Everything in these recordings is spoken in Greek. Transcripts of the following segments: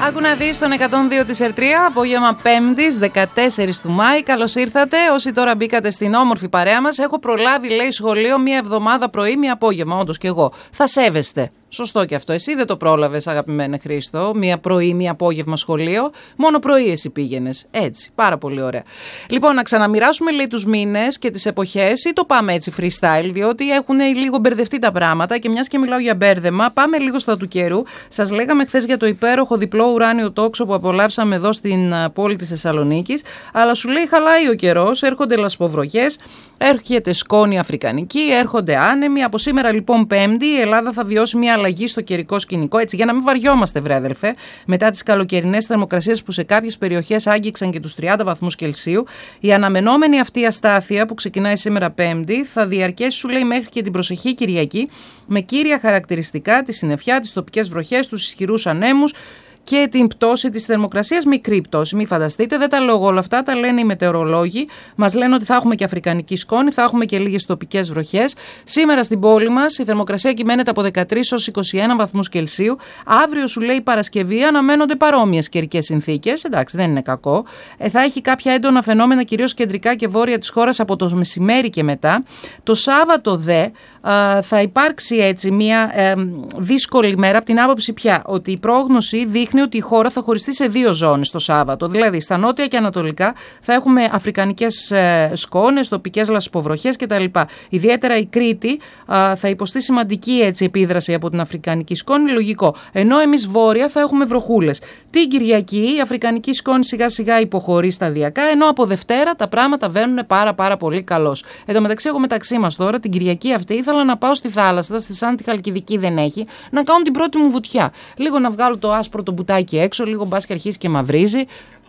Άκου να δεις στον 102 της Ερτρία, απόγευμα 5ης, 14 του Μάη. Καλώς ήρθατε. Όσοι τώρα μπήκατε στην όμορφη παρέα μας, έχω προλάβει, λέει, σχολείο μία εβδομάδα πρωί, μία απόγευμα. Όντως και εγώ. Θα σέβεστε. Σωστό και αυτό. Εσύ δεν το πρόλαβες, αγαπημένε Χρήστο. Μία πρωί, μία απόγευμα σχολείο. Μόνο πρωί εσύ πήγαινες. Έτσι. Πάρα πολύ ωραία. Λοιπόν, να ξαναμοιράσουμε, λέει, τους μήνες και τις εποχές, ή το πάμε έτσι freestyle, διότι έχουν λίγο μπερδευτεί τα πράγματα. Και μιας και μιλάω για μπέρδεμα, πάμε λίγο στα του καιρού. Σας λέγαμε χθες για το υπέροχο διπλό ουράνιο τόξο που απολαύσαμε εδώ στην πόλη της Θεσσαλονίκης. Αλλά σου λέει, χαλάει ο καιρός, έρχονται λασποβροχές, έρχεται σκόνη αφρικανική, έρχονται άνεμοι. Από σήμερα λοιπόν Πέμπτη η Ελλάδα θα βιώσει μια αλλαγή στο καιρικό σκηνικό. Έτσι, για να μην βαριόμαστε, βρε αδελφέ, μετά τις καλοκαιρινές θερμοκρασίες που σε κάποιες περιοχές άγγιξαν και τους 30 βαθμούς Κελσίου, η αναμενόμενη αυτή αστάθεια που ξεκινάει σήμερα Πέμπτη θα διαρκέσει, σου λέει, μέχρι και την προσεχή Κυριακή, με κύρια χαρακτηριστικά τη συννεφιά, τις τοπικές βροχές, τους ισχυρούς ανέμους και την πτώση της θερμοκρασίας, μικρή πτώση. Μην φανταστείτε, δεν τα λέω όλα αυτά, τα λένε οι μετεωρολόγοι. Μας λένε ότι θα έχουμε και αφρικανική σκόνη, θα έχουμε και λίγες τοπικές βροχές. Σήμερα στην πόλη μας η θερμοκρασία κυμαίνεται από 13 έως 21 βαθμούς Κελσίου. Αύριο, σου λέει, Παρασκευή, αναμένονται παρόμοιες καιρικές συνθήκες. Εντάξει, δεν είναι κακό. Θα έχει κάποια έντονα φαινόμενα, κυρίως κεντρικά και βόρεια της χώρας, από το μεσημέρι και μετά. Το Σάββατο δε θα υπάρξει έτσι μια δύσκολη μέρα, από την άποψη πια ότι η πρόγνωση δείχνει ότι η χώρα θα χωριστεί σε δύο ζώνες το Σάββατο. Δηλαδή, στα νότια και ανατολικά θα έχουμε αφρικανικές σκόνες, τοπικές λασποβροχές κτλ. Ιδιαίτερα η Κρήτη θα υποστεί σημαντική έτσι επίδραση από την αφρικανική σκόνη, λογικό. Ενώ εμείς βόρεια θα έχουμε βροχούλες. Την Κυριακή η αφρικανική σκόνη σιγά σιγά υποχωρεί σταδιακά, ενώ από Δευτέρα τα πράγματα βαίνουν πάρα πολύ καλώς. Εν τω μεταξύ, εγώ μεταξύ μας τώρα την Κυριακή αυτή ήθελα να πάω στη θάλασσα, στη Σάντη Χαλκιδική δεν έχει, να κάνω την πρώτη μου βουτιά. Λίγο να βγάλω το άσπρο το μπουτάκι έξω, λίγο μπας και αρχίσει και μαυρίζει.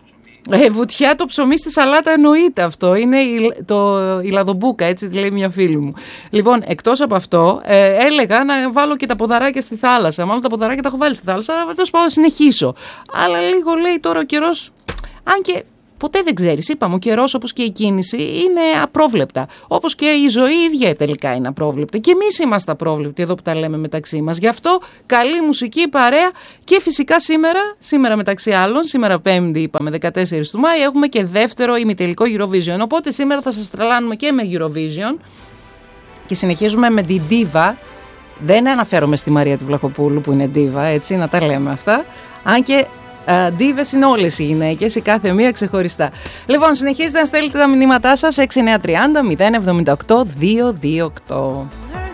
Βουτιά το ψωμί στη σαλάτα εννοείται αυτό. Είναι η λαδομπούκα, έτσι τη λέει μια φίλη μου. Λοιπόν, εκτός από αυτό, έλεγα να βάλω και τα ποδαράκια στη θάλασσα. Μάλλον τα ποδαράκια τα έχω βάλει στη θάλασσα, αλλά τέλος πάντων συνεχίσω. Αλλά λίγο, λέει, τώρα ο καιρός, αν και ποτέ δεν ξέρεις, είπαμε, ο καιρός όπως και η κίνηση είναι απρόβλεπτα. Όπως και η ζωή ίδια τελικά είναι απρόβλεπτη. Και εμείς είμαστε απρόβλεπτοι εδώ που τα λέμε μεταξύ μας. Γι' αυτό καλή μουσική, παρέα και φυσικά σήμερα μεταξύ άλλων, σήμερα Πέμπτη είπαμε 14 του Μάη, έχουμε και δεύτερο ημιτελικό Eurovision. Οπότε σήμερα θα σας τρελάνουμε και με Eurovision και συνεχίζουμε με την Diva. Δεν αναφέρομαι στη Μαρία τη Βλαχοπούλου που είναι Diva, έτσι, να τα λέμε αυτά. Αν και ντίβες είναι όλες οι γυναίκες, η κάθε μία ξεχωριστά. Λοιπόν, συνεχίζετε να στέλνετε τα μηνύματά σας 6930 078 228.